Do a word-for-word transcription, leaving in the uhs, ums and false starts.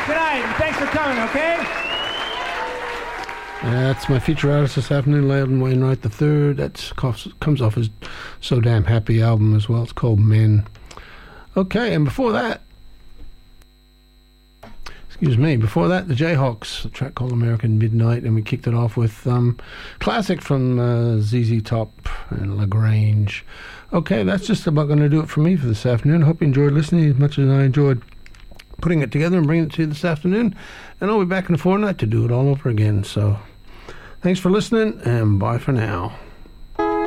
Good night, and thanks for coming, okay? That's my feature artist this afternoon, Loudon Wainwright the third. That comes off his So Damn Happy album as well. It's called Men. Okay, and before that, excuse me, before that, the Jayhawks, a track called American Midnight, and we kicked it off with um, classic from uh, Z Z Top and LaGrange. Okay, that's just about going to do it for me for this afternoon. Hope you enjoyed listening as much as I enjoyed putting it together and bringing it to you this afternoon. And I'll be back in a fortnight to do it all over again. So thanks for listening, and bye for now.